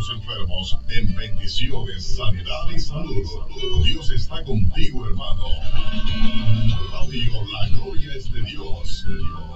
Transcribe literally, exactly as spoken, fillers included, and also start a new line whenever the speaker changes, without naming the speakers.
tus enfermos en bendiciones, sanidad y salud. Dios está contigo, hermano. Radio La Gloria es de Dios.